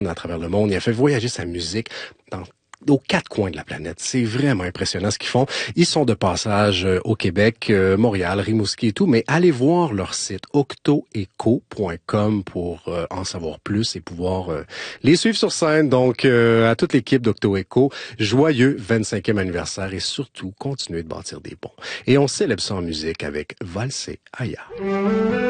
à travers le monde. Il a fait voyager sa musique aux quatre coins de la planète. C'est vraiment impressionnant ce qu'ils font. Ils sont de passage au Québec, Montréal, Rimouski et tout, mais allez voir leur site octoecho.com pour en savoir plus et pouvoir les suivre sur scène. Donc, à toute l'équipe d'Octoecho, joyeux 25e anniversaire et surtout, continuez de bâtir des ponts. Et on célèbre ça en musique avec Valser Aya.